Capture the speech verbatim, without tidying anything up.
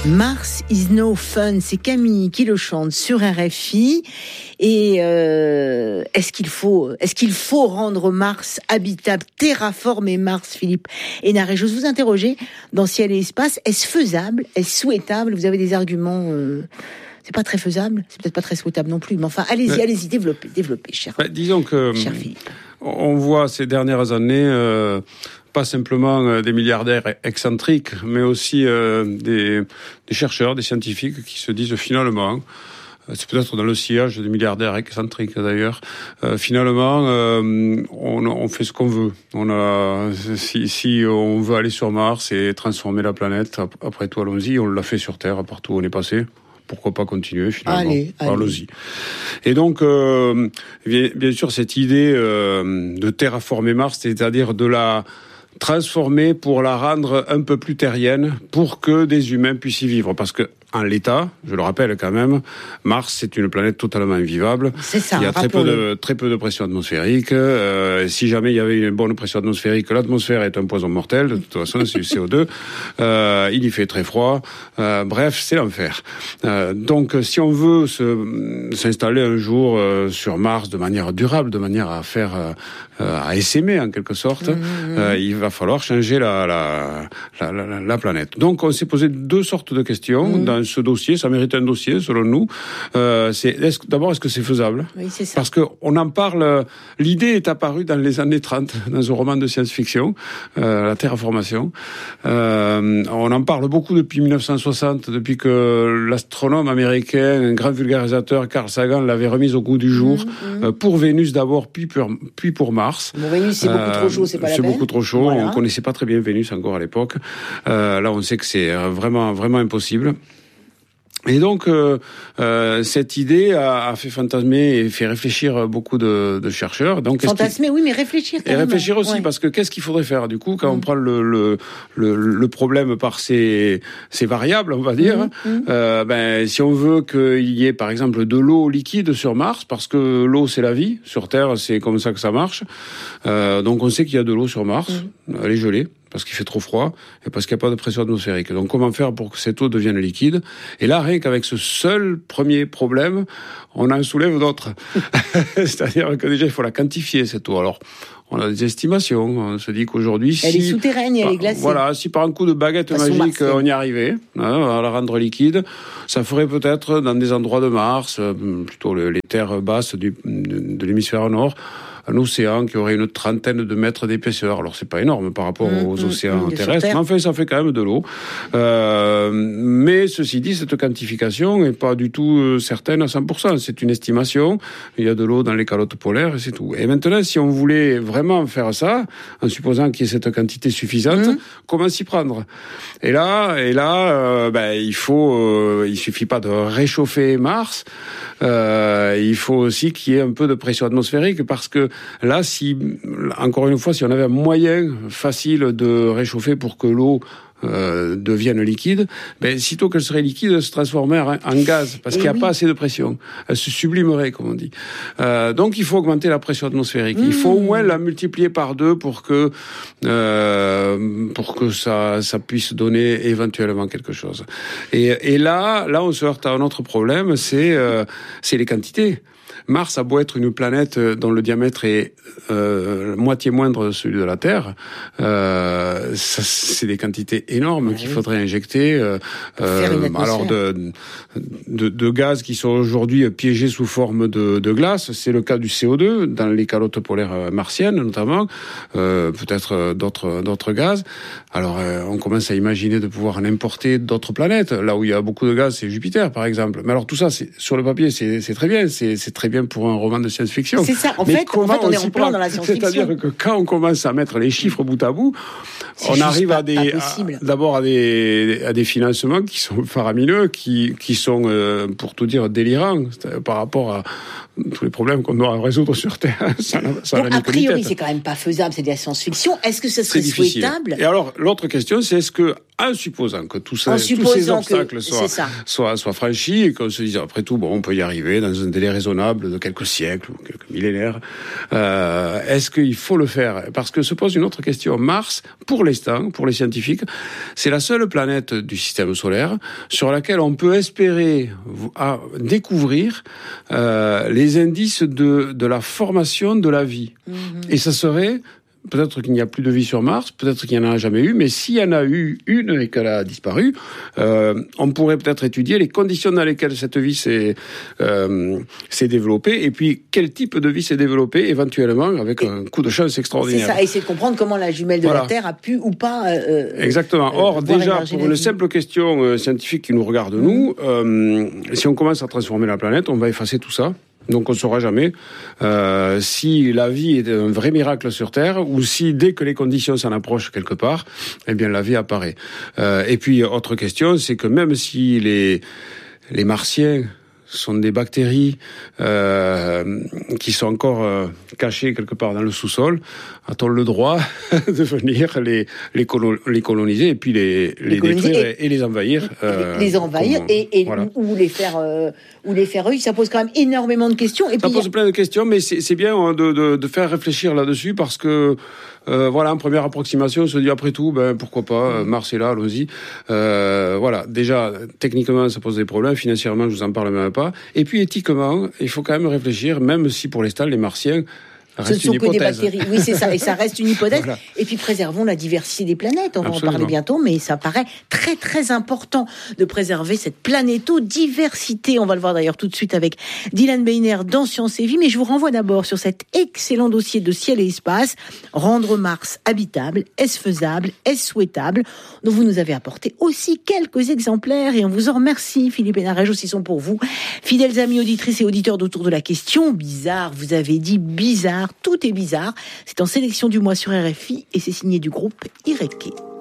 Mars is no fun, c'est Camille qui le chante sur R F I. Et euh, est-ce qu'il faut, est-ce qu'il faut rendre Mars habitable, terraformer Mars, Philippe Hénarez? J'ose vous interroger dans Ciel et Espace. Est-ce faisable? Est-ce souhaitable? Vous avez des arguments euh, c'est pas très faisable, c'est peut-être pas très souhaitable non plus, mais enfin, allez-y, ouais. allez-y, développez, développez, cher, bah, disons que, cher Philippe. On voit ces dernières années, euh, pas simplement euh, des milliardaires excentriques, mais aussi euh, des, des chercheurs, des scientifiques qui se disent finalement, c'est peut-être dans le sillage des milliardaires excentriques d'ailleurs, euh, finalement, euh, on, on fait ce qu'on veut. On a, si, si on veut aller sur Mars et transformer la planète, après tout, allons-y, on l'a fait sur Terre, partout où on est passé. Pourquoi pas continuer finalement? Allez, allons-y. Et donc, euh, bien, bien sûr, cette idée euh, de terraformer Mars, c'est-à-dire de la transformer pour la rendre un peu plus terrienne, pour que des humains puissent y vivre. Parce que en l'état, je le rappelle quand même, Mars c'est une planète totalement invivable. C'est ça. Il y a très peu de très peu de pression atmosphérique. Euh, si jamais il y avait une bonne pression atmosphérique, l'atmosphère est un poison mortel. De toute façon, c'est du C O deux. Euh, il y fait très froid. Euh, bref, c'est l'enfer. Euh, donc, si on veut se, s'installer un jour euh, sur Mars de manière durable, de manière à faire euh, à essaimer en quelque sorte, mmh. euh, il va falloir changer la la, la la la planète. Donc, on s'est posé deux sortes de questions mmh. dans ce dossier. Ça mérite un dossier, selon nous. Euh, c'est, est-ce, d'abord, est-ce que c'est faisable? Oui, c'est ça. Parce qu'on en parle, l'idée est apparue dans les années trente, dans un roman de science-fiction, euh, la terraformation. Euh, on en parle beaucoup depuis mille neuf cent soixante, depuis que l'astronome américain, un grand vulgarisateur, Carl Sagan, l'avait remise au goût du jour, mmh, mmh. Euh, pour Vénus d'abord, puis pour, puis pour Mars. Bon, Vénus, c'est beaucoup euh, trop chaud, c'est pas la c'est peine. C'est beaucoup trop chaud, voilà. On connaissait pas très bien Vénus encore à l'époque. Euh, là, on sait que c'est vraiment, vraiment impossible. Et donc, euh, euh, cette idée a, a fait fantasmer et fait réfléchir beaucoup de, de chercheurs. Donc, fantasmer, oui, mais réfléchir quand et même. réfléchir aussi, ouais. Parce que qu'est-ce qu'il faudrait faire, du coup, quand mmh. on prend le, le, le, le problème par ses, ses variables, on va dire, mmh. euh, ben, si on veut qu'il y ait, par exemple, de l'eau liquide sur Mars, parce que l'eau, c'est la vie, sur Terre, c'est comme ça que ça marche, euh, donc on sait qu'il y a de l'eau sur Mars, mmh. elle est gelée, parce qu'il fait trop froid et parce qu'il n'y a pas de pression atmosphérique. Donc comment faire pour que cette eau devienne liquide? Et là, rien qu'avec ce seul premier problème, on en soulève d'autres. C'est-à-dire que déjà, il faut la quantifier, cette eau. Alors, on a des estimations. On se dit qu'aujourd'hui, elle si... est souterraine et elle est glacée. Voilà, si par un coup de baguette magique, on y arrivait, hein, à la rendre liquide, ça ferait peut-être, dans des endroits de Mars, plutôt les terres basses du, de, de l'hémisphère nord, un océan qui aurait une trentaine de mètres d'épaisseur. Alors, c'est pas énorme par rapport mmh, aux océans mmh, terrestres, mais enfin, ça fait quand même de l'eau. Euh, mais ceci dit, cette quantification n'est pas du tout euh, certaine à cent pour cent. C'est une estimation. Il y a de l'eau dans les calottes polaires et c'est tout. Et maintenant, si on voulait vraiment faire ça, en supposant qu'il y ait cette quantité suffisante, mmh. comment s'y prendre? Et là, et là, euh, ben, il faut, euh, il suffit pas de réchauffer Mars. Euh, il faut aussi qu'il y ait un peu de pression atmosphérique parce que là, si, encore une fois, si on avait un moyen facile de réchauffer pour que l'eau euh, devienne liquide, ben, sitôt qu'elle serait liquide, elle se transformerait en, en gaz, parce et qu'il n'y a oui. pas assez de pression. Elle se sublimerait, comme on dit. Euh, donc, il faut augmenter la pression atmosphérique. Mmh. Il faut au moins la multiplier par deux pour que, euh, pour que ça, ça puisse donner éventuellement quelque chose. Et, et là, là, on se heurte à un autre problème, c'est, euh, c'est les quantités. Mars a beau être une planète dont le diamètre est euh, moitié moindre de celui de la Terre, euh, ça, c'est des quantités énormes ah, qu'il oui. faudrait injecter. Euh, euh, alors de, de, de gaz qui sont aujourd'hui piégés sous forme de, de glace. C'est le cas du C O deux dans les calottes polaires martiennes notamment. Euh, peut-être d'autres d'autres gaz. Alors euh, on commence à imaginer de pouvoir en importer d'autres planètes. Là où il y a beaucoup de gaz, c'est Jupiter par exemple. Mais alors tout ça, c'est sur le papier, c'est, c'est très bien. C'est, c'est très bien pour un roman de science-fiction. C'est ça. En fait, en fait, on, on est en plein dans la science-fiction. C'est-à-dire que quand on commence à mettre les chiffres bout à bout, c'est on arrive pas, à des, à, d'abord à des, à des financements qui sont faramineux, qui, qui sont, euh, pour tout dire, délirants par rapport à tous les problèmes qu'on doit résoudre sur Terre. Ça, ça Donc, a priori, c'est quand même pas faisable, c'est de la science-fiction. Est-ce que ce serait c'est souhaitable? Et alors, l'autre question, c'est est-ce que, en supposant que tout ça, tous ces obstacles soient, soient, soient franchis et qu'on se dise après tout, bon, on peut y arriver dans un délai raisonnable de quelques siècles ou quelques millénaires. Euh, est-ce qu'il faut le faire? Parce que se pose une autre question. Mars, pour l'instant, pour les scientifiques, c'est la seule planète du système solaire sur laquelle on peut espérer à découvrir euh, les indices de, de la formation de la vie. Mmh. Et ça serait... Peut-être qu'il n'y a plus de vie sur Mars, peut-être qu'il n'y en a jamais eu, mais s'il y en a eu une et qu'elle a disparu, euh, on pourrait peut-être étudier les conditions dans lesquelles cette vie s'est, euh, s'est développée, et puis quel type de vie s'est développée, éventuellement, avec et un coup de chance extraordinaire. C'est ça, essayer de comprendre comment la jumelle de voilà. la Terre a pu ou pas... Euh, Exactement. Or, euh, déjà, pour une simple question euh, scientifique qui nous regarde, mmh. nous, euh, si on commence à transformer la planète, on va effacer tout ça. Donc on ne saura jamais euh, si la vie est un vrai miracle sur Terre ou si dès que les conditions s'en approchent quelque part, eh bien la vie apparaît. Euh, et puis autre question, c'est que même si les les Martiens sont des bactéries euh, qui sont encore euh, cachées quelque part dans le sous-sol, a-t-on le droit de venir les les, colo- les coloniser et puis les les, les détruire et, et les envahir euh, les envahir comme, et, et voilà. ou, ou les faire euh, ou les faire eux, ça pose quand même énormément de questions. Et ça puis pose a... plein de questions, mais c'est, c'est bien de, de de faire réfléchir là-dessus parce que Euh, voilà, en première approximation, on se dit après tout, ben pourquoi pas, Mars est là, allons-y. Euh, voilà, déjà techniquement, ça pose des problèmes. Financièrement, je vous en parle même pas. Et puis éthiquement, il faut quand même réfléchir, même si pour l'instant les Martiens ce ne sont que des bactéries. Oui, c'est ça. Et ça reste une hypothèse. Voilà. Et puis, préservons la diversité des planètes. On va Absolument. en parler bientôt, mais ça paraît très, très important de préserver cette planéto-diversité. On va le voir d'ailleurs tout de suite avec Dylan Beiner dans Science et Vie. Mais je vous renvoie d'abord sur cet excellent dossier de Ciel et Espace. Rendre Mars habitable. Est-ce faisable? Est-ce souhaitable? Donc, vous nous avez apporté aussi quelques exemplaires et on vous en remercie. Philippe Hénarège aussi sont pour vous. Fidèles amis auditrices et auditeurs d'Autour de la question. Bizarre, vous avez dit bizarre. Tout est bizarre. C'est en sélection du mois sur R F I et c'est signé du groupe Ireke.